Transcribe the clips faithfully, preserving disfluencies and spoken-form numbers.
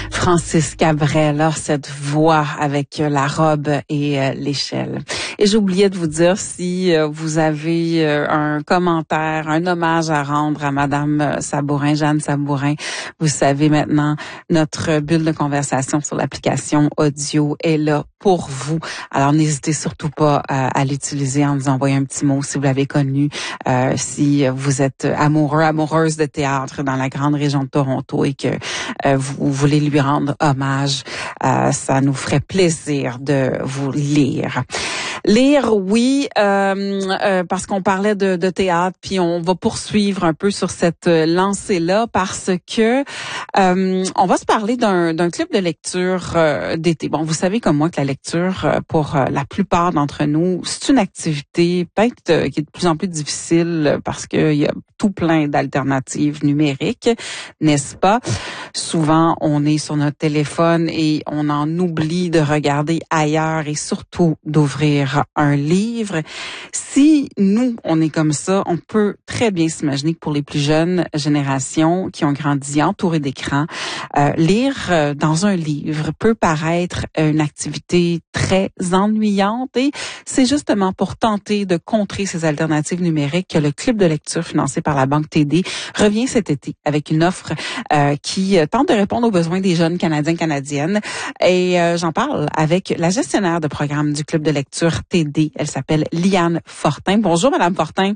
Francis Cabrel, alors cette voix avec la robe et euh, l'échelle. Et j'oubliais de vous dire si euh, vous avez euh, un commentaire, un hommage à rendre à Madame Sabourin, Jeanne Sabourin. Vous savez maintenant, notre bulle de conversation sur l'application audio est là pour vous. Alors n'hésitez surtout pas euh, à l'utiliser en nous envoyant un petit mot si vous l'avez connu, euh, si vous êtes amoureux, amoureuse de théâtre dans la grande région de Toronto et que euh, vous voulez lui rendre hommage. Euh, ça nous ferait plaisir de vous lire. Lire, oui, euh, euh, parce qu'on parlait de, de théâtre, puis on va poursuivre un peu sur cette lancée-là parce que euh, on va se parler d'un, d'un club de lecture euh, d'été. Bon, vous savez comme moi que la lecture, euh, pour euh, la plupart d'entre nous, c'est une activité peut-être euh, qui est de plus en plus difficile parce qu'il y a tout plein d'alternatives numériques, n'est-ce pas? Souvent, on est sur notre téléphone et on en oublie de regarder ailleurs et surtout d'ouvrir un livre. Si nous, on est comme ça, on peut très bien s'imaginer que pour les plus jeunes générations qui ont grandi entourées d'écrans, euh, lire euh, dans un livre peut paraître une activité très ennuyante et c'est justement pour tenter de contrer ces alternatives numériques que le club de lecture financé par la Banque T D revient cet été avec une offre euh, qui tente de répondre aux besoins des jeunes Canadiens et Canadiennes. Et euh, j'en parle avec la gestionnaire de programme du club de lecture T D. Elle s'appelle Liane Fortin. Bonjour, Madame Fortin.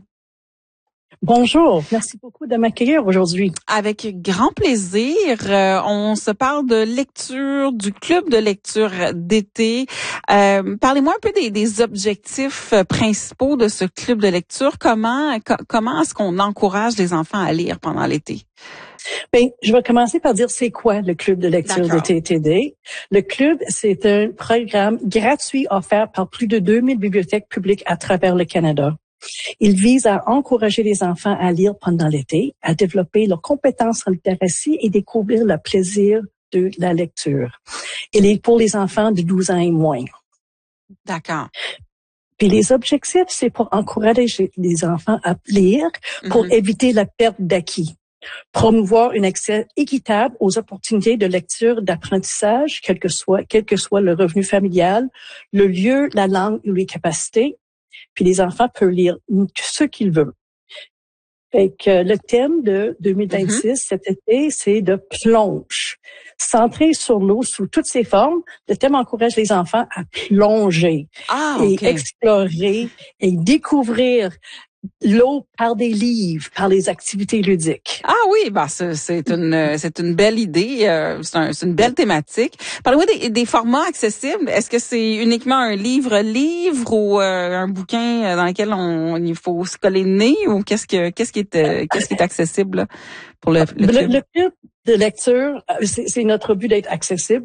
Bonjour, merci beaucoup de m'accueillir aujourd'hui. Avec grand plaisir. Euh, on se parle de lecture, du club de lecture d'été. Euh, parlez-moi un peu des, des objectifs principaux de ce club de lecture. Comment co- comment est-ce qu'on encourage les enfants à lire pendant l'été? Bien, je vais commencer par dire c'est quoi le club de lecture de T T D. Le club, c'est un programme gratuit offert par plus de deux mille bibliothèques publiques à travers le Canada. Il vise à encourager les enfants à lire pendant l'été, à développer leurs compétences en littératie et découvrir le plaisir de la lecture. Il est pour les enfants de douze ans et moins. D'accord. Puis les objectifs, c'est pour encourager les enfants à lire, pour mm-hmm. éviter la perte d'acquis. Promouvoir un accès équitable aux opportunités de lecture, d'apprentissage, quel que soit, quel que soit le revenu familial, le lieu, la langue ou les capacités. Puis les enfants peuvent lire ce qu'ils veulent. Fait que le thème de deux mille vingt-six, mm-hmm. cet été, c'est de plonge. Centré sur l'eau sous toutes ses formes, le thème encourage les enfants à plonger ah, et okay. explorer et découvrir l'eau par des livres, par les activités ludiques. Ah oui, bah c'est, c'est une c'est une belle idée, euh, c'est, un, c'est une belle thématique. Parlez-moi des, des formats accessibles. Est-ce que c'est uniquement un livre-livre ou euh, un bouquin dans lequel on il faut se coller le nez ou qu'est-ce que qu'est-ce qui est euh, qu'est-ce qui est accessible là, pour le, le club? Le, le club de lecture, c'est, c'est notre but d'être accessible.